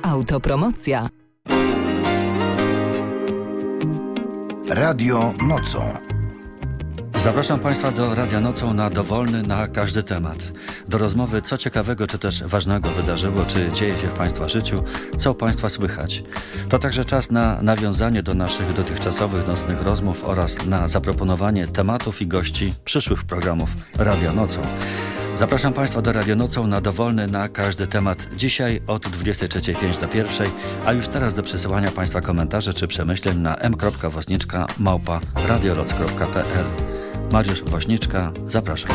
Autopromocja. Radio Nocą. Zapraszam Państwa do Radia Nocą na dowolny, na każdy temat. Do rozmowy, co ciekawego czy też ważnego wydarzyło, czy dzieje się w Państwa życiu, co u Państwa słychać. To także czas na nawiązanie do naszych dotychczasowych nocnych rozmów oraz na zaproponowanie tematów i gości przyszłych programów Radia Nocą. Zapraszam Państwa do Radio Nocą na dowolny, na każdy temat. Dzisiaj od 23:05 do 1:00, a już teraz do przesyłania Państwa komentarzy czy przemyśleń na m.woźniczka@radioloc.pl. Mariusz Woźniczka, zapraszam.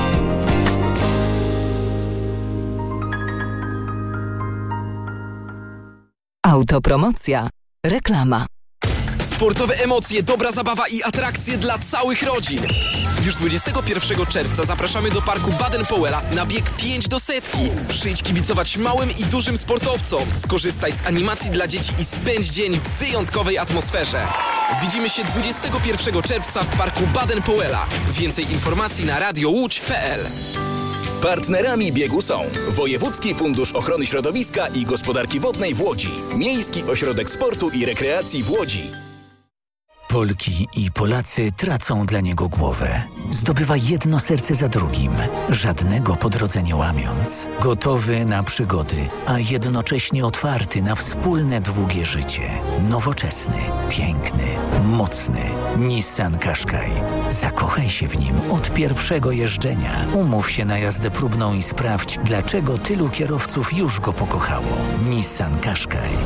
Autopromocja. Reklama. Sportowe emocje, dobra zabawa i atrakcje dla całych rodzin. Już 21 czerwca zapraszamy do parku Baden-Powella na bieg 5 do 100. Przyjdź kibicować małym i dużym sportowcom. Skorzystaj z animacji dla dzieci i spędź dzień w wyjątkowej atmosferze. Widzimy się 21 czerwca w parku Baden-Powella. Więcej informacji na radiołódź.pl. Partnerami biegu są Wojewódzki Fundusz Ochrony Środowiska i Gospodarki Wodnej w Łodzi, Miejski Ośrodek Sportu i Rekreacji w Łodzi. Polki i Polacy tracą dla niego głowę. Zdobywa jedno serce za drugim, żadnego po drodze nie łamiąc. Gotowy na przygody, a jednocześnie otwarty na wspólne długie życie. Nowoczesny, piękny, mocny. Nissan Qashqai. Zakochaj się w nim od pierwszego jeżdżenia. Umów się na jazdę próbną i sprawdź, dlaczego tylu kierowców już go pokochało. Nissan Qashqai.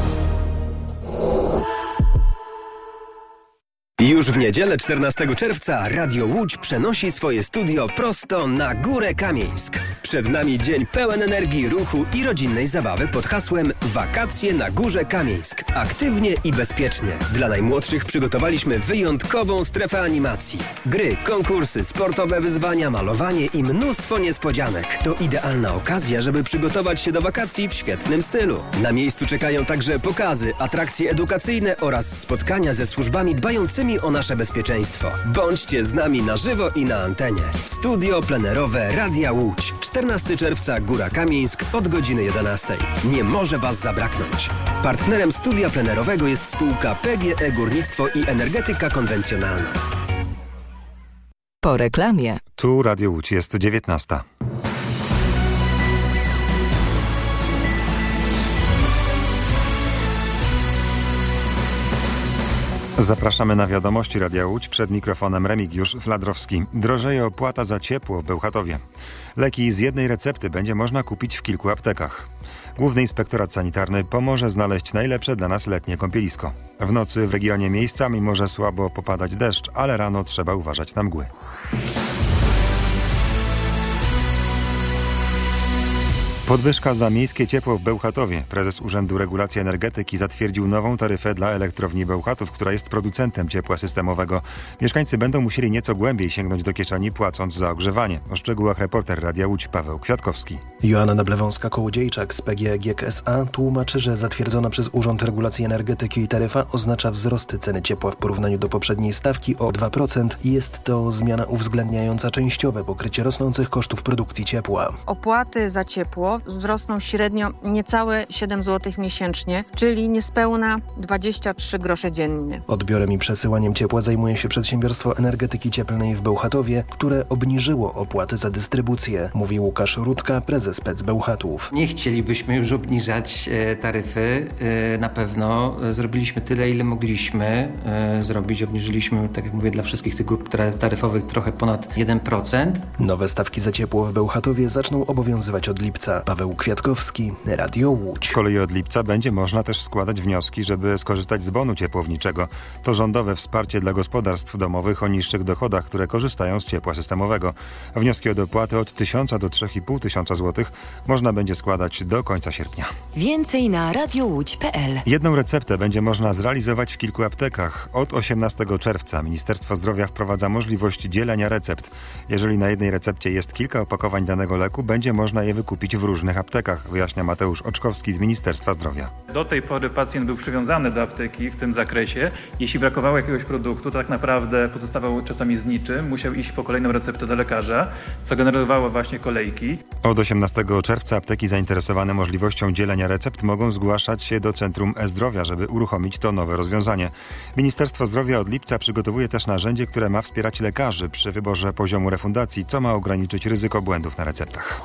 Już w niedzielę 14 czerwca Radio Łódź przenosi swoje studio prosto na Górę Kamieńsk. Przed nami dzień pełen energii, ruchu i rodzinnej zabawy pod hasłem Wakacje na Górze Kamieńsk. Aktywnie i bezpiecznie. Dla najmłodszych przygotowaliśmy wyjątkową strefę animacji. Gry, konkursy, sportowe wyzwania, malowanie i mnóstwo niespodzianek. To idealna okazja, żeby przygotować się do wakacji w świetnym stylu. Na miejscu czekają także pokazy, atrakcje edukacyjne oraz spotkania ze służbami dbającymi o nasze bezpieczeństwo. Bądźcie z nami na żywo i na antenie. Studio plenerowe Radia Łódź. 14 czerwca Góra Kamieńsk od godziny 11. Nie może Was zabraknąć. Partnerem studia plenerowego jest spółka PGE Górnictwo i Energetyka Konwencjonalna. Po reklamie. Tu Radio Łódź, jest 19. Zapraszamy na wiadomości Radia Łódź, przed mikrofonem Remigiusz Fladrowski. Drożeje opłata za ciepło w Bełchatowie. Leki z jednej recepty będzie można kupić w kilku aptekach. Główny Inspektorat Sanitarny pomoże znaleźć najlepsze dla nas letnie kąpielisko. W nocy w regionie miejscami może słabo popadać deszcz, ale rano trzeba uważać na mgły. Podwyżka za miejskie ciepło w Bełchatowie. Prezes Urzędu Regulacji Energetyki zatwierdził nową taryfę dla elektrowni Bełchatów, która jest producentem ciepła systemowego. Mieszkańcy będą musieli nieco głębiej sięgnąć do kieszeni, płacąc za ogrzewanie. O szczegółach reporter Radia Łódź Paweł Kwiatkowski. Joanna Nablewąska-Kołodziejczak z PGE GiEK S.A. tłumaczy, że zatwierdzona przez Urząd Regulacji Energetyki taryfa oznacza wzrost ceny ciepła w porównaniu do poprzedniej stawki o 2% i jest to zmiana uwzględniająca częściowe pokrycie rosnących kosztów produkcji ciepła. Opłaty za ciepło wzrosną średnio niecałe 7 zł miesięcznie, czyli niespełna 23 grosze dziennie. Odbiorem i przesyłaniem ciepła zajmuje się Przedsiębiorstwo Energetyki Cieplnej w Bełchatowie, które obniżyło opłaty za dystrybucję, mówi Łukasz Rutka, prezes PEC Bełchatów. Nie chcielibyśmy już obniżać taryfy. Na pewno zrobiliśmy tyle, ile mogliśmy zrobić. Obniżyliśmy, tak jak mówię, dla wszystkich tych grup taryfowych trochę ponad 1%. Nowe stawki za ciepło w Bełchatowie zaczną obowiązywać od lipca. Paweł Kwiatkowski, Radio Łódź. Z kolei od lipca będzie można też składać wnioski, żeby skorzystać z bonu ciepłowniczego. To rządowe wsparcie dla gospodarstw domowych o niższych dochodach, które korzystają z ciepła systemowego. Wnioski o dopłaty od 1000 do 3500 zł można będzie składać do końca sierpnia. Więcej na radiołódź.pl. Jedną receptę będzie można zrealizować w kilku aptekach. Od 18 czerwca Ministerstwo Zdrowia wprowadza możliwość dzielenia recept. Jeżeli na jednej recepcie jest kilka opakowań danego leku, będzie można je wykupić w różnych aptekach, wyjaśnia Mateusz Oczkowski z Ministerstwa Zdrowia. Do tej pory pacjent był przywiązany do apteki w tym zakresie. Jeśli brakowało jakiegoś produktu, to tak naprawdę pozostawał czasami z niczym. Musiał iść po kolejną receptę do lekarza, co generowało właśnie kolejki. Od 18 czerwca apteki zainteresowane możliwością dzielenia recept mogą zgłaszać się do Centrum E-Zdrowia, żeby uruchomić to nowe rozwiązanie. Ministerstwo Zdrowia od lipca przygotowuje też narzędzie, które ma wspierać lekarzy przy wyborze poziomu refundacji, co ma ograniczyć ryzyko błędów na receptach.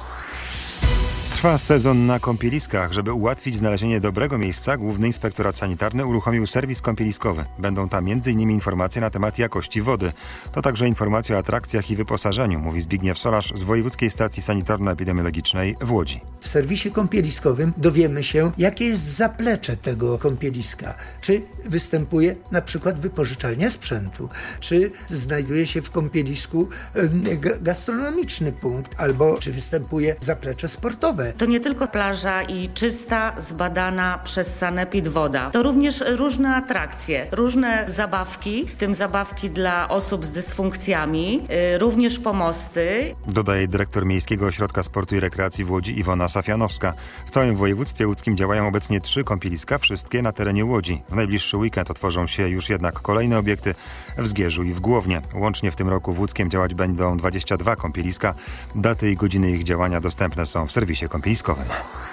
Trwa sezon na kąpieliskach. Żeby ułatwić znalezienie dobrego miejsca, Główny Inspektorat Sanitarny uruchomił serwis kąpieliskowy. Będą tam m.in. informacje na temat jakości wody. To także informacje o atrakcjach i wyposażeniu, mówi Zbigniew Solarz z Wojewódzkiej Stacji Sanitarno-Epidemiologicznej w Łodzi. W serwisie kąpieliskowym dowiemy się, jakie jest zaplecze tego kąpieliska. Czy występuje na przykład wypożyczalnia sprzętu, czy znajduje się w kąpielisku gastronomiczny punkt, albo czy występuje zaplecze sportowe. To nie tylko plaża i czysta, zbadana przez sanepid woda. To również różne atrakcje, różne zabawki, w tym zabawki dla osób z dysfunkcjami, również pomosty. Dodaje dyrektor Miejskiego Ośrodka Sportu i Rekreacji w Łodzi Iwona Safianowska. W całym województwie łódzkim działają obecnie 3 kąpieliska, wszystkie na terenie Łodzi. W najbliższy weekend otworzą się już jednak kolejne obiekty w Zgierzu i w Głownie. Łącznie w tym roku w Łódzkiem działać będą 22 kąpieliska. Daty i godziny ich działania dostępne są w serwisie kąpieliskowym.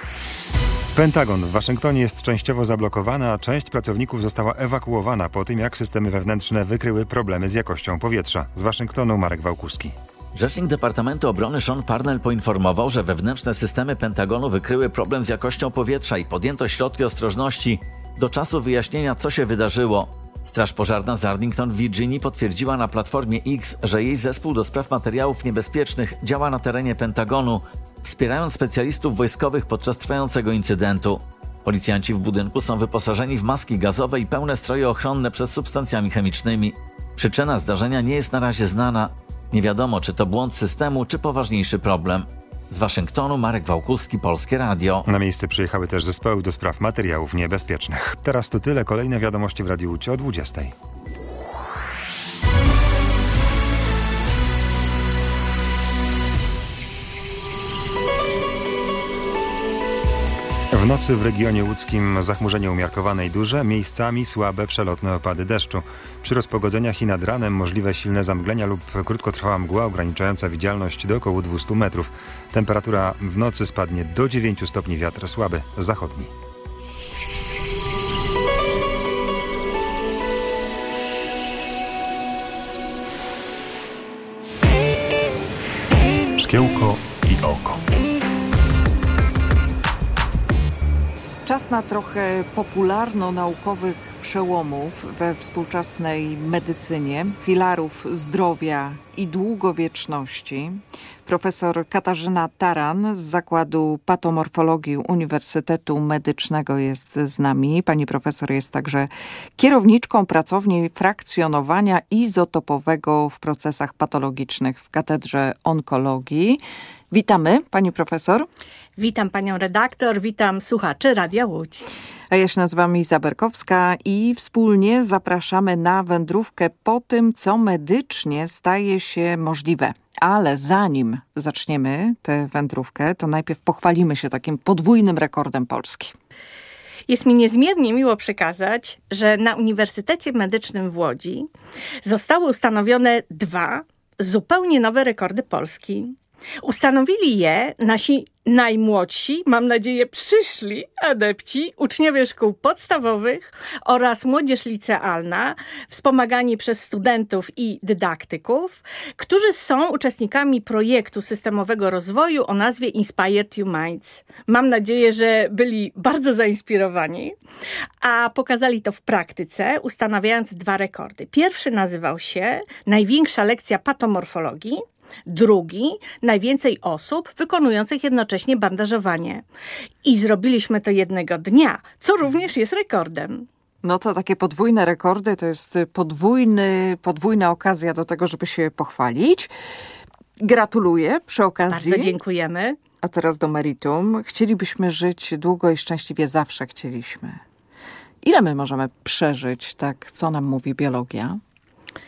Pentagon w Waszyngtonie jest częściowo zablokowany, a część pracowników została ewakuowana po tym, jak systemy wewnętrzne wykryły problemy z jakością powietrza. Z Waszyngtonu Marek Wałkuski. Rzecznik Departamentu Obrony Sean Parnell poinformował, że wewnętrzne systemy Pentagonu wykryły problem z jakością powietrza i podjęto środki ostrożności do czasu wyjaśnienia, co się wydarzyło. Straż Pożarna z Arlington w Virginii potwierdziła na Platformie X, że jej zespół do spraw materiałów niebezpiecznych działa na terenie Pentagonu, wspierając specjalistów wojskowych podczas trwającego incydentu. Policjanci w budynku są wyposażeni w maski gazowe i pełne stroje ochronne przed substancjami chemicznymi. Przyczyna zdarzenia nie jest na razie znana. Nie wiadomo, czy to błąd systemu, czy poważniejszy problem. Z Waszyngtonu Marek Wałkuski, Polskie Radio. Na miejsce przyjechały też zespoły do spraw materiałów niebezpiecznych. Teraz to tyle. Kolejne wiadomości w Radiu Łódź o 20:00. W nocy w regionie łódzkim zachmurzenie umiarkowane i duże, miejscami słabe przelotne opady deszczu. Przy rozpogodzeniach i nad ranem możliwe silne zamglenia lub krótkotrwała mgła ograniczająca widzialność do około 200 metrów. Temperatura w nocy spadnie do 9 stopni, wiatr słaby, zachodni. Szkiełko i oko. Czas na trochę popularno-naukowych przełomów we współczesnej medycynie, filarów zdrowia i długowieczności. Profesor Katarzyna Taran z Zakładu Patomorfologii Uniwersytetu Medycznego jest z nami. Pani profesor jest także kierowniczką pracowni frakcjonowania izotopowego w procesach patologicznych w Katedrze Onkologii. Witamy, pani profesor. Witam panią redaktor, witam słuchaczy Radia Łódź. A ja się nazywam Iza Berkowska i wspólnie zapraszamy na wędrówkę po tym, co medycznie staje się możliwe. Ale zanim zaczniemy tę wędrówkę, to najpierw pochwalimy się takim podwójnym rekordem Polski. Jest mi niezmiernie miło przekazać, że na Uniwersytecie Medycznym w Łodzi zostały ustanowione 2 zupełnie nowe rekordy Polski. Ustanowili je nasi najmłodsi, mam nadzieję przyszli adepci, uczniowie szkół podstawowych oraz młodzież licealna, wspomagani przez studentów i dydaktyków, którzy są uczestnikami projektu systemowego rozwoju o nazwie Inspired Minds. Mam nadzieję, że byli bardzo zainspirowani, a pokazali to w praktyce, ustanawiając 2 rekordy. Pierwszy nazywał się Największa lekcja patomorfologii, drugi najwięcej osób wykonujących jednocześnie bandażowanie. I zrobiliśmy to jednego dnia, co również jest rekordem. No to takie podwójne rekordy to jest podwójna okazja do tego, żeby się pochwalić. Gratuluję przy okazji. Bardzo dziękujemy. A teraz do meritum. Chcielibyśmy żyć długo i szczęśliwie, zawsze chcieliśmy. Ile my możemy przeżyć, tak co nam mówi biologia?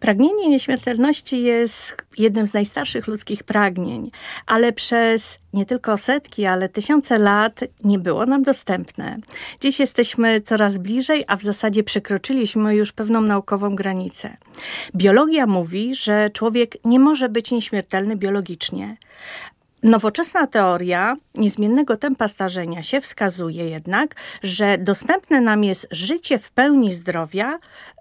Pragnienie nieśmiertelności jest jednym z najstarszych ludzkich pragnień, ale przez nie tylko setki, ale tysiące lat nie było nam dostępne. Dziś jesteśmy coraz bliżej, a w zasadzie przekroczyliśmy już pewną naukową granicę. Biologia mówi, że człowiek nie może być nieśmiertelny biologicznie. Nowoczesna teoria niezmiennego tempa starzenia się wskazuje jednak, że dostępne nam jest życie w pełni zdrowia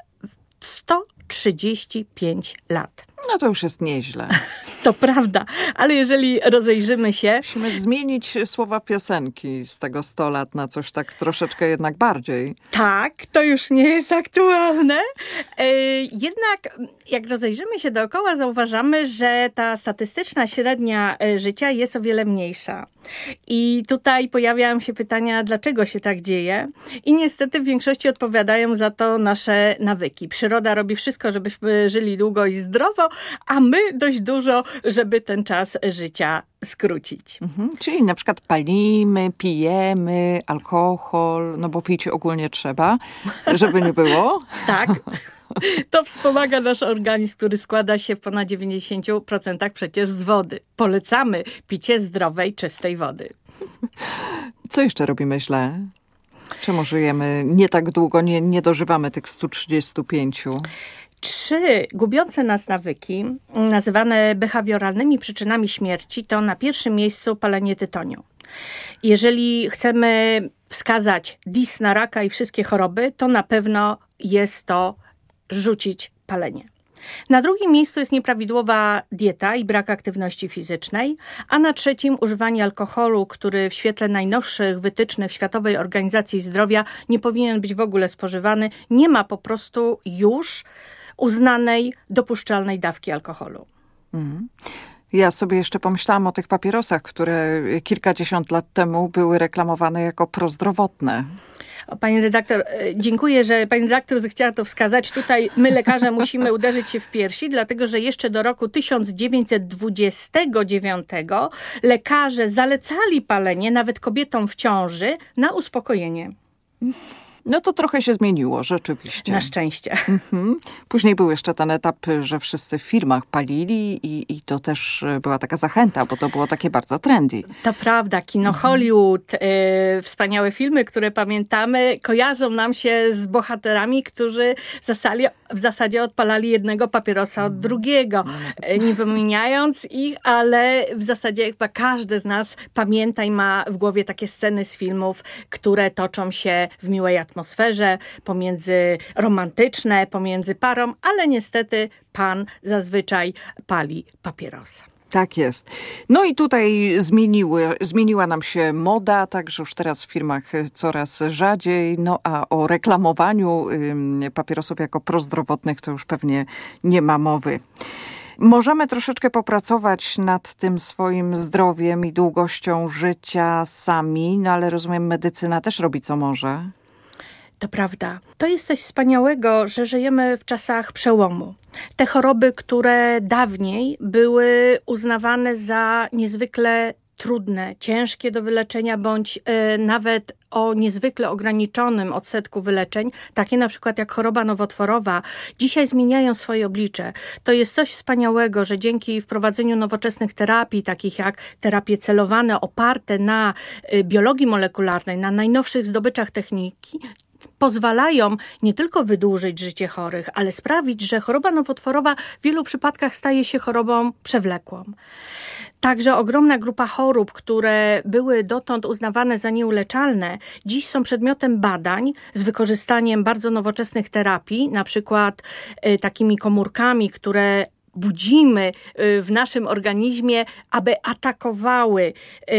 135 lat. No to już jest nieźle. To prawda, ale jeżeli rozejrzymy się... Musimy zmienić słowa piosenki z tego 100 lat na coś tak troszeczkę jednak bardziej. Tak, to już nie jest aktualne. Jednak jak rozejrzymy się dookoła, zauważamy, że ta statystyczna średnia życia jest o wiele mniejsza. I tutaj pojawiają się pytania, dlaczego się tak dzieje. I niestety w większości odpowiadają za to nasze nawyki. Przyroda robi wszystko, żebyśmy żyli długo i zdrowo, a my dość dużo, żeby ten czas życia skrócić. Czyli na przykład palimy, pijemy, alkohol, no bo pić ogólnie trzeba, żeby nie było. Tak. To wspomaga nasz organizm, który składa się w ponad 90% przecież z wody. Polecamy picie zdrowej, czystej wody. Co jeszcze robimy źle? Czemu żyjemy nie tak długo, nie dożywamy tych 135? 3 gubiące nas nawyki, nazywane behawioralnymi przyczynami śmierci, to na pierwszym miejscu palenie tytoniu. Jeżeli chcemy wskazać dis na raka i wszystkie choroby, to na pewno jest to rzucić palenie. Na drugim miejscu jest nieprawidłowa dieta i brak aktywności fizycznej, a na trzecim używanie alkoholu, który w świetle najnowszych wytycznych Światowej Organizacji Zdrowia nie powinien być w ogóle spożywany. Nie ma po prostu już uznanej, dopuszczalnej dawki alkoholu. Ja sobie jeszcze pomyślałam o tych papierosach, które kilkadziesiąt lat temu były reklamowane jako prozdrowotne. Pani redaktor, dziękuję, że pani redaktor zechciała to wskazać. Tutaj my, lekarze, musimy uderzyć się w piersi, dlatego że jeszcze do roku 1929 lekarze zalecali palenie nawet kobietom w ciąży na uspokojenie. No to trochę się zmieniło, rzeczywiście. Na szczęście. Później był jeszcze ten etap, że wszyscy w firmach palili i to też była taka zachęta, bo to było takie bardzo trendy. To prawda, kino Hollywood, wspaniałe filmy, które pamiętamy, kojarzą nam się z bohaterami, którzy w zasadzie odpalali jednego papierosa od drugiego, nie wymieniając ich, ale w zasadzie chyba każdy z nas pamięta i ma w głowie takie sceny z filmów, które toczą się w miłej atmosferze, romantyczne, pomiędzy parą, ale niestety pan zazwyczaj pali papierosa. Tak jest. No i tutaj zmieniła nam się moda, także już teraz w firmach coraz rzadziej. No a o reklamowaniu papierosów jako prozdrowotnych to już pewnie nie ma mowy. Możemy troszeczkę popracować nad tym swoim zdrowiem i długością życia sami, no ale rozumiem, medycyna też robi co może. To prawda. To jest coś wspaniałego, że żyjemy w czasach przełomu. Te choroby, które dawniej były uznawane za niezwykle trudne, ciężkie do wyleczenia, bądź nawet o niezwykle ograniczonym odsetku wyleczeń, takie na przykład jak choroba nowotworowa, dzisiaj zmieniają swoje oblicze. To jest coś wspaniałego, że dzięki wprowadzeniu nowoczesnych terapii, takich jak terapie celowane, oparte na biologii molekularnej, na najnowszych zdobyczach techniki, pozwalają nie tylko wydłużyć życie chorych, ale sprawić, że choroba nowotworowa w wielu przypadkach staje się chorobą przewlekłą. Także ogromna grupa chorób, które były dotąd uznawane za nieuleczalne, dziś są przedmiotem badań z wykorzystaniem bardzo nowoczesnych terapii, na przykład takimi komórkami, które budzimy w naszym organizmie, aby atakowały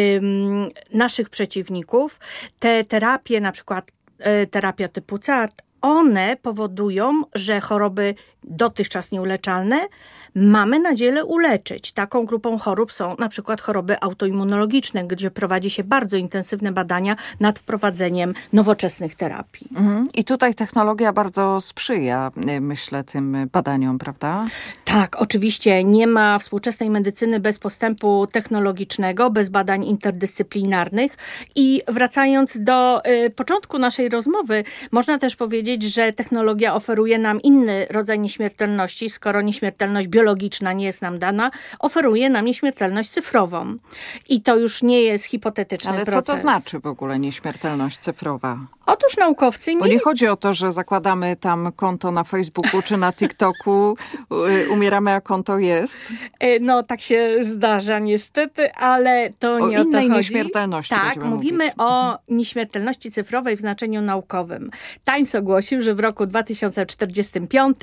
naszych przeciwników. Te terapie, na przykład terapia typu CAR-T, one powodują, że choroby dotychczas nieuleczalne mamy nadzieję uleczyć. Taką grupą chorób są na przykład choroby autoimmunologiczne, gdzie prowadzi się bardzo intensywne badania nad wprowadzeniem nowoczesnych terapii. I tutaj technologia bardzo sprzyja, myślę, tym badaniom, prawda? Tak, oczywiście nie ma współczesnej medycyny bez postępu technologicznego, bez badań interdyscyplinarnych. I wracając do początku naszej rozmowy, można też powiedzieć, powiedzieć, że technologia oferuje nam inny rodzaj nieśmiertelności, skoro nieśmiertelność biologiczna nie jest nam dana, oferuje nam nieśmiertelność cyfrową. I to już nie jest hipotetyczny proces. Ale co to znaczy w ogóle nieśmiertelność cyfrowa? Otóż naukowcy... Bo nie chodzi o to, że zakładamy tam konto na Facebooku czy na TikToku, umieramy, a konto jest. No tak się zdarza niestety, ale to nie o to chodzi. O innej nieśmiertelności. Tak, mówimy o nieśmiertelności cyfrowej w znaczeniu naukowym. Times ogłosił, że w roku 2045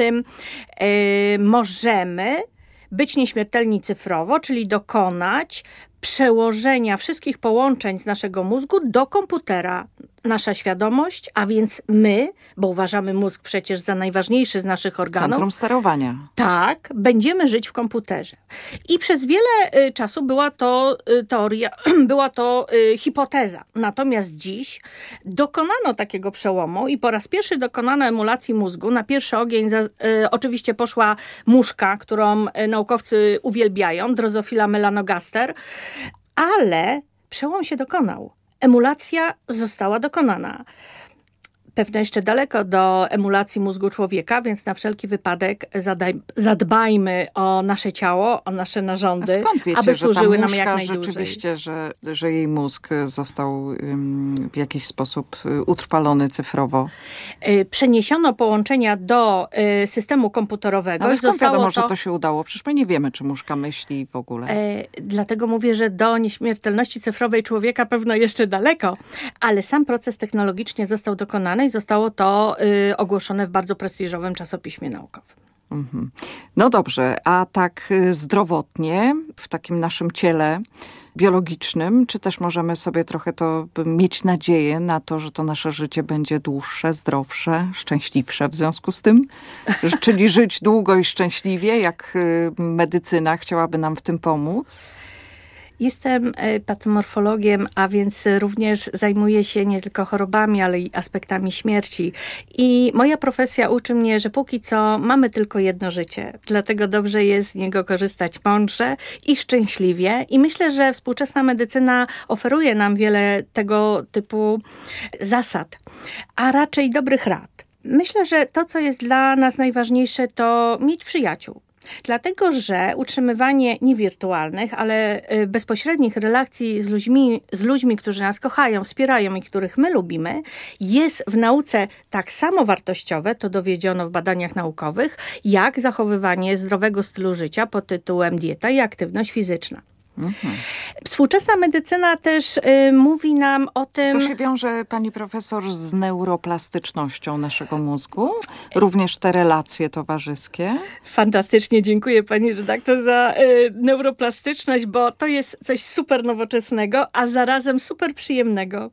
możemy być nieśmiertelni cyfrowo, czyli dokonać przełożenia wszystkich połączeń z naszego mózgu do komputera. Nasza świadomość, a więc my, bo uważamy mózg przecież za najważniejszy z naszych organów. Centrum sterowania. Tak, będziemy żyć w komputerze. I przez wiele czasu była to teoria, była to hipoteza. Natomiast dziś dokonano takiego przełomu i po raz pierwszy dokonano emulacji mózgu. Na pierwszy ogień oczywiście poszła muszka, którą naukowcy uwielbiają, Drosophila melanogaster, ale przełom się dokonał. Emulacja została dokonana. Pewno jeszcze daleko do emulacji mózgu człowieka, więc na wszelki wypadek zadbajmy o nasze ciało, o nasze narządy, a skąd wiecie, aby służyły że ta nam jak najdłużej. Rzeczywiście, że jej mózg został w jakiś sposób utrwalony cyfrowo? Przeniesiono połączenia do systemu komputerowego. Ale skąd wiadomo, że to się udało? Przecież my nie wiemy, czy muszka myśli w ogóle. Dlatego mówię, że do nieśmiertelności cyfrowej człowieka pewno jeszcze daleko, ale sam proces technologicznie został dokonany i zostało to ogłoszone w bardzo prestiżowym czasopiśmie naukowym. Mhm. No dobrze, a tak zdrowotnie, w takim naszym ciele biologicznym, czy też możemy sobie trochę to mieć nadzieję na to, że to nasze życie będzie dłuższe, zdrowsze, szczęśliwsze w związku z tym? Czyli żyć długo i szczęśliwie, jak medycyna chciałaby nam w tym pomóc? Jestem patomorfologiem, a więc również zajmuję się nie tylko chorobami, ale i aspektami śmierci. I moja profesja uczy mnie, że póki co mamy tylko jedno życie. Dlatego dobrze jest z niego korzystać mądrze i szczęśliwie. I myślę, że współczesna medycyna oferuje nam wiele tego typu zasad, a raczej dobrych rad. Myślę, że to, co jest dla nas najważniejsze, to mieć przyjaciół. Dlatego, że utrzymywanie nie wirtualnych, ale bezpośrednich relacji z ludźmi, którzy nas kochają, wspierają i których my lubimy, jest w nauce tak samo wartościowe, to dowiedziono w badaniach naukowych, jak zachowywanie zdrowego stylu życia pod tytułem dieta i aktywność fizyczna. Mhm. Współczesna medycyna też mówi nam o tym... To się wiąże, pani profesor, z neuroplastycznością naszego mózgu? Również te relacje towarzyskie? Fantastycznie, dziękuję pani redaktor za neuroplastyczność, bo to jest coś super nowoczesnego, a zarazem super przyjemnego.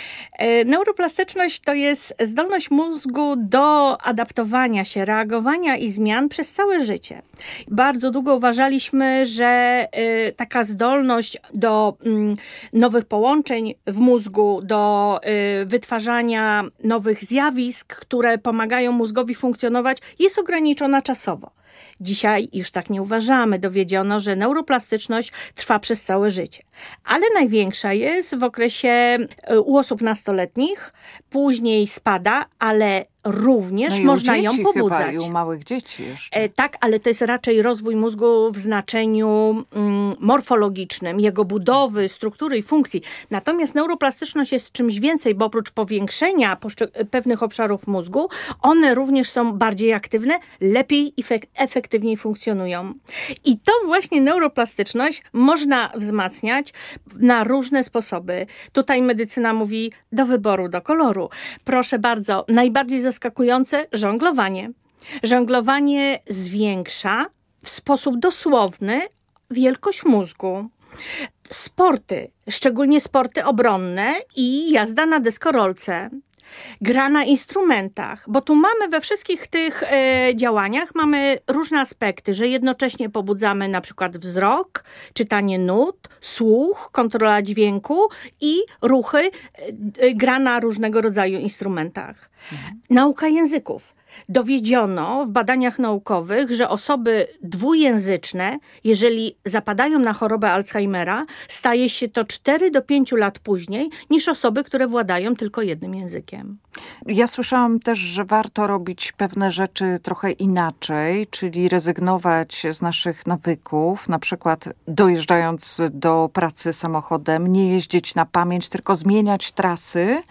Neuroplastyczność to jest zdolność mózgu do adaptowania się, reagowania i zmian przez całe życie. Bardzo długo uważaliśmy, że taka zdolność do nowych połączeń w mózgu, do wytwarzania nowych zjawisk, które pomagają mózgowi funkcjonować, jest ograniczona czasowo. Dzisiaj już tak nie uważamy. Dowiedziono, że neuroplastyczność trwa przez całe życie. Ale największa jest w okresie u osób nastoletnich, później spada, ale również można ją pobudzać. Chyba, i u małych dzieci jeszcze. Tak, ale to jest raczej rozwój mózgu w znaczeniu morfologicznym, jego budowy, struktury i funkcji. Natomiast neuroplastyczność jest czymś więcej, bo oprócz powiększenia pewnych obszarów mózgu, one również są bardziej aktywne, lepiej i efektywniej funkcjonują. I tą właśnie neuroplastyczność można wzmacniać na różne sposoby. Tutaj medycyna mówi do wyboru, do koloru. Proszę bardzo, najbardziej zaskakujące żonglowanie. Żonglowanie zwiększa w sposób dosłowny wielkość mózgu. Sporty, szczególnie sporty obronne i jazda na deskorolce. Gra na instrumentach, bo tu mamy we wszystkich tych działaniach mamy różne aspekty, że jednocześnie pobudzamy na przykład wzrok, czytanie nut, słuch, kontrola dźwięku i ruchy, gra na różnego rodzaju instrumentach. Nauka języków. dowiedziono w badaniach naukowych, że osoby dwujęzyczne, jeżeli zapadają na chorobę Alzheimera, staje się to 4 do 5 lat później niż osoby, które władają tylko jednym językiem. Ja słyszałam też, że warto robić pewne rzeczy trochę inaczej, czyli rezygnować z naszych nawyków, na przykład dojeżdżając do pracy samochodem, nie jeździć na pamięć, tylko zmieniać trasy,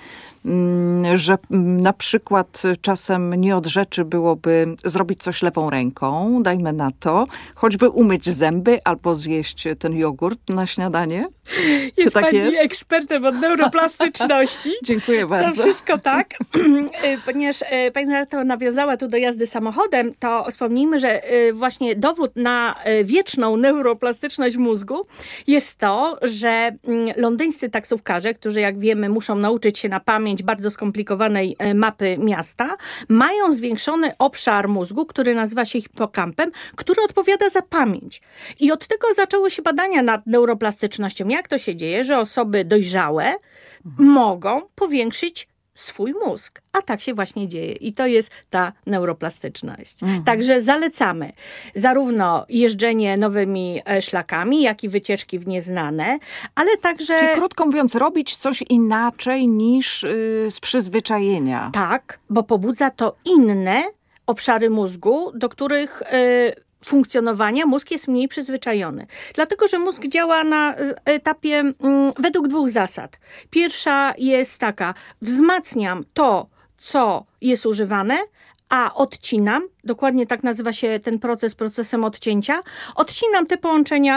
że na przykład czasem nie od rzeczy byłoby zrobić coś lewą ręką, dajmy na to, choćby umyć zęby albo zjeść ten jogurt na śniadanie. Jest tak pani ekspertem od neuroplastyczności. Dziękuję bardzo. To wszystko tak. Ponieważ pani redaktor nawiązała tu do jazdy samochodem, to wspomnijmy, że właśnie dowód na wieczną neuroplastyczność mózgu jest to, że londyńscy taksówkarze, którzy jak wiemy muszą nauczyć się na pamięć bardzo skomplikowanej mapy miasta, mają zwiększony obszar mózgu, który nazywa się hipokampem, który odpowiada za pamięć. I od tego zaczęły się badania nad neuroplastycznością. Jak to się dzieje, że osoby dojrzałe mogą powiększyć swój mózg. A tak się właśnie dzieje. I to jest ta neuroplastyczność. Także zalecamy zarówno jeżdżenie nowymi szlakami, jak i wycieczki w nieznane, ale także... Czyli krótko mówiąc, robić coś inaczej niż z przyzwyczajenia. Tak, bo pobudza to inne obszary mózgu, do których... funkcjonowania mózg jest mniej przyzwyczajony. Dlatego, że mózg działa na etapie według 2 zasad. Pierwsza jest taka, wzmacniam to, co jest używane, a odcinam, dokładnie tak nazywa się ten proces procesem odcięcia, odcinam te połączenia,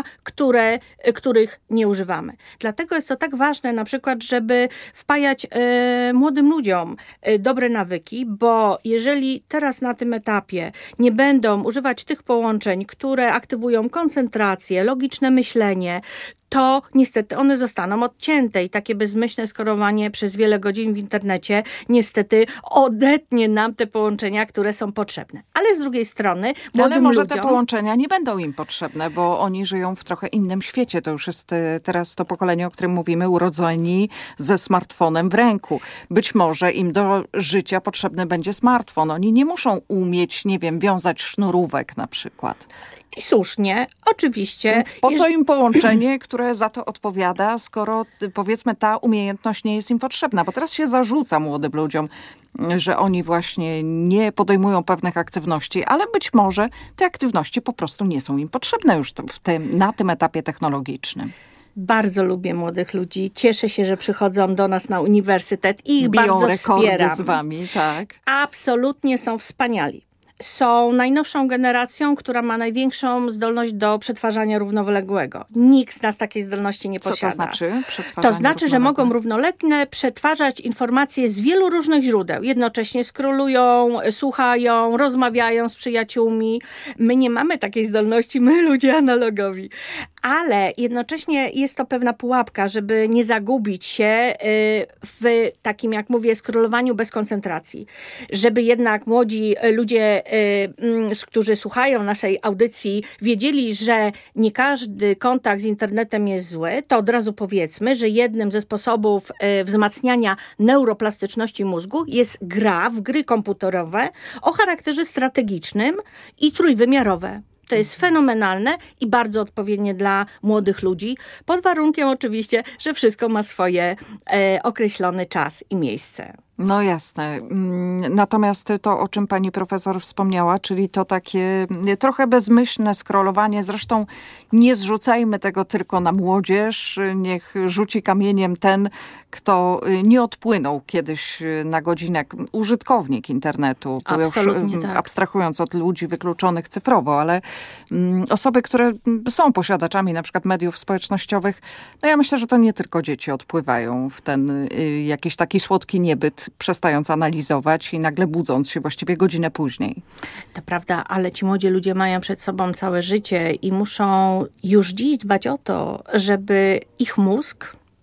których nie używamy. Dlatego jest to tak ważne na przykład, żeby wpajać młodym ludziom dobre nawyki, bo jeżeli teraz na tym etapie nie będą używać tych połączeń, które aktywują koncentrację, logiczne myślenie, to niestety one zostaną odcięte i takie bezmyślne skorowanie przez wiele godzin w internecie niestety odetnie nam te połączenia, które są potrzebne. Ale z drugiej strony ale może ludziom... te połączenia nie będą im potrzebne, bo oni żyją w trochę innym świecie. To już jest teraz to pokolenie, o którym mówimy, urodzeni ze smartfonem w ręku. Być może im do życia potrzebny będzie smartfon. Oni nie muszą umieć, nie wiem, wiązać sznurówek na przykład. I słusznie, oczywiście. Więc po co im połączenie, które za to odpowiada, skoro powiedzmy ta umiejętność nie jest im potrzebna? Bo teraz się zarzuca młodym ludziom, że oni właśnie nie podejmują pewnych aktywności, ale być może te aktywności po prostu nie są im potrzebne już na tym etapie technologicznym. Bardzo lubię młodych ludzi. Cieszę się, że przychodzą do nas na uniwersytet i ich biją bardzo rekordy wspieram. z wami, tak. Absolutnie są wspaniali. Są najnowszą generacją, która ma największą zdolność do przetwarzania równoległego. Nikt z nas takiej zdolności nie posiada. Co to znaczy? To znaczy, że mogą równolegle przetwarzać informacje z wielu różnych źródeł. Jednocześnie skrolują, słuchają, rozmawiają z przyjaciółmi. My nie mamy takiej zdolności, my ludzie analogowi. Ale jednocześnie jest to pewna pułapka, żeby nie zagubić się w takim, jak mówię, skrolowaniu bez koncentracji. Żeby jednak młodzi ludzie, którzy słuchają naszej audycji, wiedzieli, że nie każdy kontakt z internetem jest zły, to od razu powiedzmy, że jednym ze sposobów wzmacniania neuroplastyczności mózgu jest gra w gry komputerowe o charakterze strategiczny i trójwymiarowe. To jest fenomenalne i bardzo odpowiednie dla młodych ludzi, pod warunkiem oczywiście, że wszystko ma swoje określony czas i miejsce. No jasne. Natomiast to, o czym pani profesor wspomniała, czyli to takie trochę bezmyślne scrollowanie, zresztą nie zrzucajmy tego tylko na młodzież, niech rzuci kamieniem ten, kto nie odpłynął kiedyś na godzinę, użytkownik internetu, Absolutnie tak. Abstrahując od ludzi wykluczonych cyfrowo, ale osoby, które są posiadaczami na przykład mediów społecznościowych, no ja myślę, że to nie tylko dzieci odpływają w ten jakiś taki słodki niebyt, przestając analizować i nagle budząc się właściwie godzinę później. To prawda, ale ci młodzi ludzie mają przed sobą całe życie i muszą już dziś dbać o to, żeby ich mózg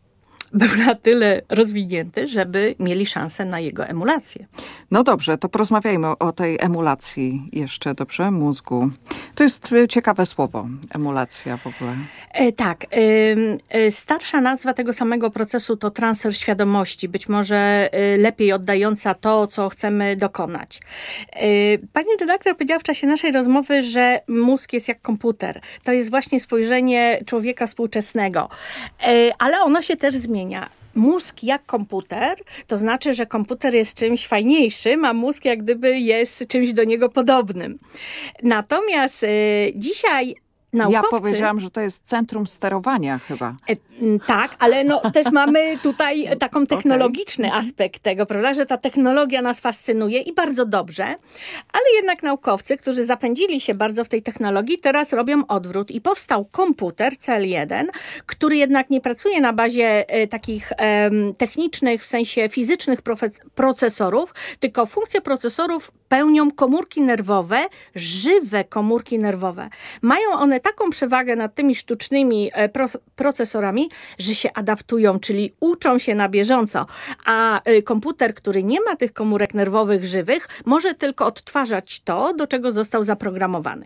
był na tyle rozwinięty, żeby mieli szansę na jego emulację. No dobrze, to porozmawiajmy o tej emulacji jeszcze, dobrze? Mózgu. To jest ciekawe słowo, emulacja w ogóle. Tak. Starsza nazwa tego samego procesu to transfer świadomości, być może lepiej oddająca to, co chcemy dokonać. Pani redaktor powiedziała w czasie naszej rozmowy, że mózg jest jak komputer. To jest właśnie spojrzenie człowieka współczesnego. Ale ono się też zmienia. Mózg jak komputer, to znaczy, że komputer jest czymś fajniejszym, a mózg jak gdyby jest czymś do niego podobnym. Natomiast dzisiaj naukowcy... Ja powiedziałam, że to jest centrum sterowania chyba. Tak, ale też mamy tutaj taką technologiczny aspekt tego, prawda, że ta technologia nas fascynuje i bardzo dobrze, ale jednak naukowcy, którzy zapędzili się bardzo w tej technologii, teraz robią odwrót i powstał komputer CL1, który jednak nie pracuje na bazie takich technicznych, w sensie fizycznych procesorów, tylko funkcje procesorów pełnią komórki nerwowe, żywe komórki nerwowe. Mają one taką przewagę nad tymi sztucznymi procesorami, że się adaptują, czyli uczą się na bieżąco. A komputer, który nie ma tych komórek nerwowych żywych, może tylko odtwarzać to, do czego został zaprogramowany.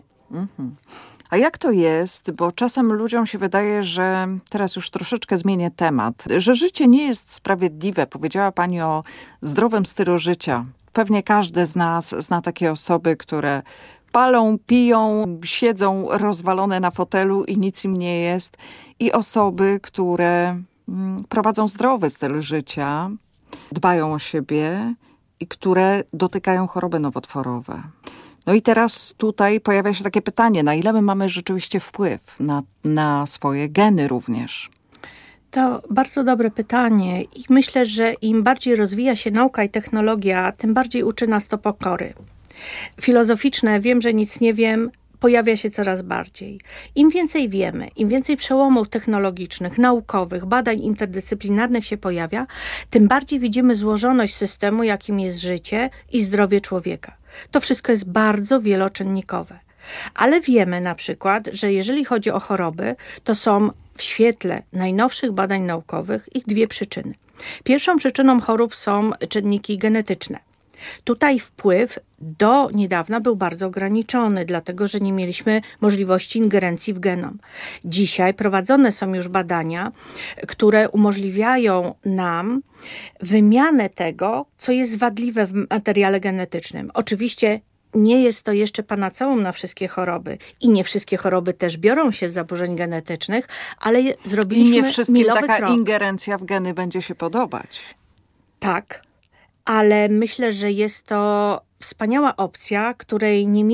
A jak to jest? Bo czasem ludziom się wydaje, że teraz już troszeczkę zmienię temat, że życie nie jest sprawiedliwe. Powiedziała pani o zdrowym stylu życia. Pewnie każdy z nas zna takie osoby, które palą, piją, siedzą rozwalone na fotelu i nic im nie jest. I osoby, które prowadzą zdrowy styl życia, dbają o siebie i które dotykają choroby nowotworowe. No i teraz tutaj pojawia się takie pytanie, na ile my mamy rzeczywiście wpływ na swoje geny również? To bardzo dobre pytanie i myślę, że im bardziej rozwija się nauka i technologia, tym bardziej uczy nas to pokory. Filozoficzne, wiem, że nic nie wiem, pojawia się coraz bardziej. Im więcej wiemy, im więcej przełomów technologicznych, naukowych, badań interdyscyplinarnych się pojawia, tym bardziej widzimy złożoność systemu, jakim jest życie i zdrowie człowieka. To wszystko jest bardzo wieloczynnikowe. Ale wiemy na przykład, że jeżeli chodzi o choroby, to są w świetle najnowszych badań naukowych ich dwie przyczyny. Pierwszą przyczyną chorób są czynniki genetyczne. Tutaj wpływ do niedawna był bardzo ograniczony, dlatego że nie mieliśmy możliwości ingerencji w genom. Dzisiaj prowadzone są już badania, które umożliwiają nam wymianę tego, co jest wadliwe w materiale genetycznym. Oczywiście nie jest to jeszcze panaceum na wszystkie choroby i nie wszystkie choroby też biorą się z zaburzeń genetycznych, ale zrobiliśmy I nie wszystkim taka krok. ingerencja w geny będzie się podobać. Tak, ale myślę, że jest to wspaniała opcja, której nie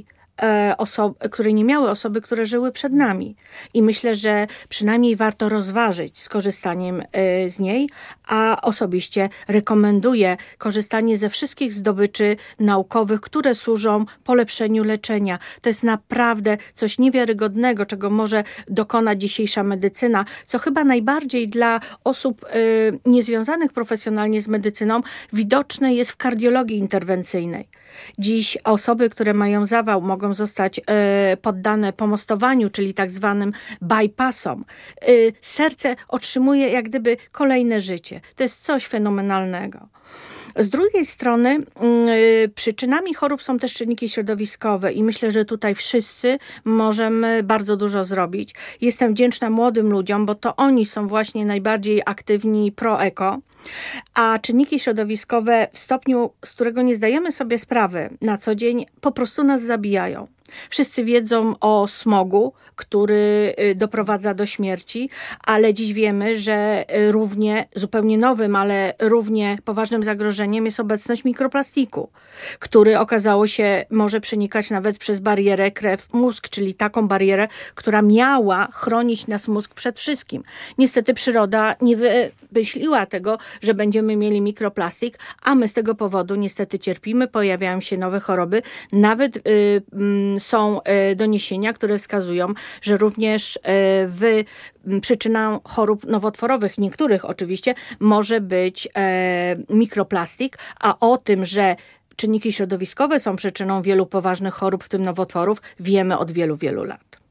miały osoby, które żyły przed nami. I myślę, że przynajmniej warto rozważyć skorzystaniem z niej, a osobiście rekomenduję korzystanie ze wszystkich zdobyczy naukowych, które służą polepszeniu leczenia. To jest naprawdę coś niewiarygodnego, czego może dokonać dzisiejsza medycyna, co chyba najbardziej dla osób niezwiązanych profesjonalnie z medycyną widoczne jest w kardiologii interwencyjnej. Dziś osoby, które mają zawał, mogą zostać poddane pomostowaniu, czyli tak zwanym bypassom. Serce otrzymuje jak gdyby kolejne życie. To jest coś fenomenalnego. Z drugiej strony przyczynami chorób są też czynniki środowiskowe i myślę, że tutaj wszyscy możemy bardzo dużo zrobić. Jestem wdzięczna młodym ludziom, bo to oni są właśnie najbardziej aktywni pro-eko, a czynniki środowiskowe w stopniu, z którego nie zdajemy sobie sprawy na co dzień, po prostu nas zabijają. Wszyscy wiedzą o smogu, który doprowadza do śmierci, ale dziś wiemy, że równie zupełnie nowym, ale równie poważnym zagrożeniem jest obecność mikroplastiku, który okazało się może przenikać nawet przez barierę krew-mózg, czyli taką barierę, która miała chronić nas mózg przed wszystkim. Niestety przyroda nie wymyśliła tego, że będziemy mieli mikroplastik, a my z tego powodu niestety cierpimy, pojawiają się nowe choroby, nawet są doniesienia, które wskazują, że również przyczyną chorób nowotworowych, niektórych oczywiście, może być mikroplastik, a o tym, że czynniki środowiskowe są przyczyną wielu poważnych chorób, w tym nowotworów, wiemy od wielu, wielu lat.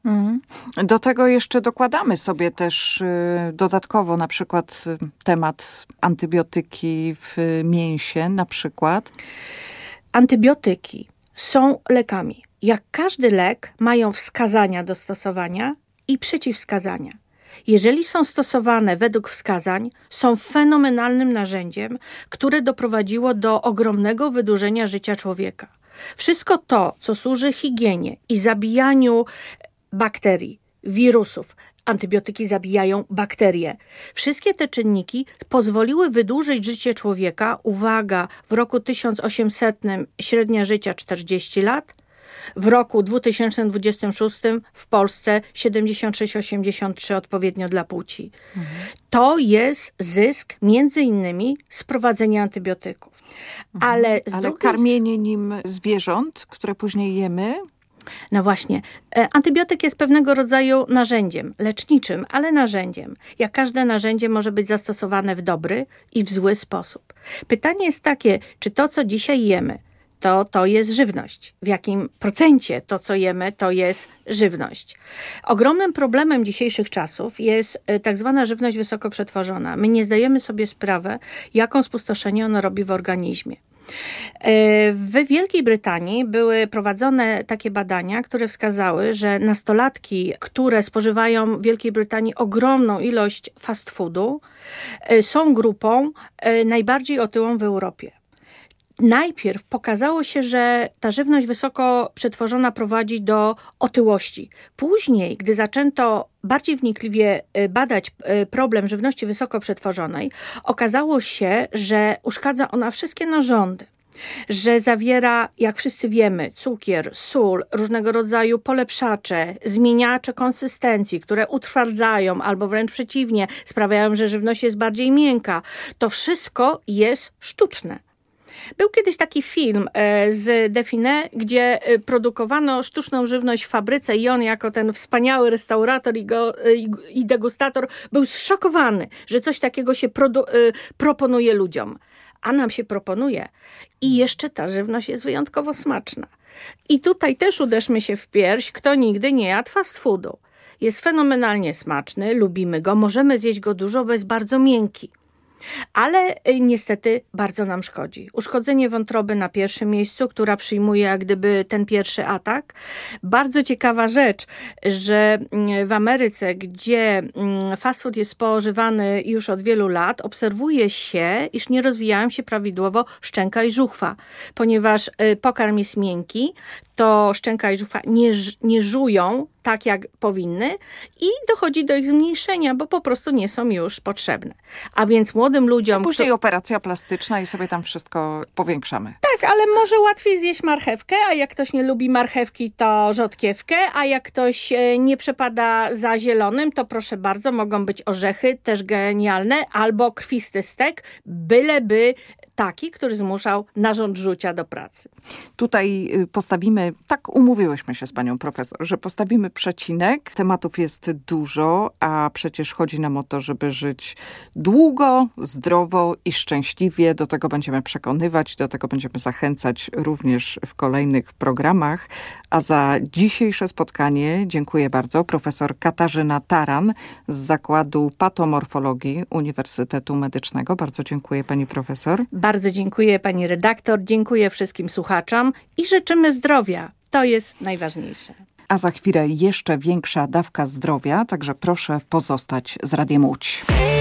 Do tego jeszcze dokładamy sobie też dodatkowo na przykład temat antybiotyki w mięsie na przykład. Antybiotyki są lekami. Jak każdy lek mają wskazania do stosowania i przeciwwskazania. Jeżeli są stosowane według wskazań, są fenomenalnym narzędziem, które doprowadziło do ogromnego wydłużenia życia człowieka. Wszystko to, co służy higienie i zabijaniu bakterii, wirusów, antybiotyki zabijają bakterie. Wszystkie te czynniki pozwoliły wydłużyć życie człowieka. Uwaga, w roku 1800 średnia życia 40 lat, w roku 2026 w Polsce 76-83 odpowiednio dla płci. To jest zysk między innymi z prowadzenia antybiotyków. Ale karmienie nim zwierząt, które później jemy... No właśnie, antybiotyk jest pewnego rodzaju narzędziem leczniczym, ale narzędziem. Jak każde narzędzie może być zastosowane w dobry i w zły sposób. Pytanie jest takie, czy to, co dzisiaj jemy, to jest żywność. W jakim procencie to, co jemy, to jest żywność. Ogromnym problemem dzisiejszych czasów jest tak zwana żywność wysoko przetworzona. My nie zdajemy sobie sprawy, jaką spustoszenie ona robi w organizmie. W Wielkiej Brytanii były prowadzone takie badania, które wskazały, że nastolatki, które spożywają w Wielkiej Brytanii ogromną ilość fast foodu, są grupą najbardziej otyłą w Europie. Najpierw pokazało się, że ta żywność wysoko przetworzona prowadzi do otyłości. Później, gdy zaczęto bardziej wnikliwie badać problem żywności wysoko przetworzonej, okazało się, że uszkadza ona wszystkie narządy. Że zawiera, jak wszyscy wiemy, cukier, sól, różnego rodzaju polepszacze, zmieniacze konsystencji, które utwardzają albo wręcz przeciwnie, sprawiają, że żywność jest bardziej miękka. To wszystko jest sztuczne. Był kiedyś taki film z Define, gdzie produkowano sztuczną żywność w fabryce i on jako ten wspaniały restaurator i degustator był zszokowany, że coś takiego się proponuje ludziom. A nam się proponuje i jeszcze ta żywność jest wyjątkowo smaczna. I tutaj też uderzmy się w pierś, kto nigdy nie jadł fast foodu. Jest fenomenalnie smaczny, lubimy go, możemy zjeść go dużo, bo jest bardzo miękki. Ale niestety bardzo nam szkodzi. Uszkodzenie wątroby na pierwszym miejscu, która przyjmuje jak gdyby ten pierwszy atak. Bardzo ciekawa rzecz, że w Ameryce, gdzie fast food jest spożywany już od wielu lat, obserwuje się, iż nie rozwijają się prawidłowo szczęka i żuchwa. Ponieważ pokarm jest miękki, to szczęka i żuchwa nie żują tak, jak powinny i dochodzi do ich zmniejszenia, bo po prostu nie są już potrzebne. A więc młodym ludziom... Później operacja plastyczna i sobie tam wszystko powiększamy. Tak, ale może łatwiej zjeść marchewkę, a jak ktoś nie lubi marchewki, to rzodkiewkę, a jak ktoś nie przepada za zielonym, to proszę bardzo, mogą być orzechy, też genialne, albo krwisty stek, byleby taki, który zmuszał narząd rzucia do pracy. Tutaj postawimy, tak umówiłyśmy się z panią profesor, że postawimy przecinek. Tematów jest dużo, a przecież chodzi nam o to, żeby żyć długo, zdrowo i szczęśliwie. Do tego będziemy przekonywać, do tego będziemy zachęcać również w kolejnych programach. A za dzisiejsze spotkanie dziękuję bardzo. Profesor Katarzyna Taran z Zakładu Patomorfologii Uniwersytetu Medycznego. Bardzo dziękuję pani profesor. Bardzo dziękuję pani redaktor, dziękuję wszystkim słuchaczom i życzymy zdrowia. To jest najważniejsze. A za chwilę jeszcze większa dawka zdrowia, także proszę pozostać z Radiem Łódź.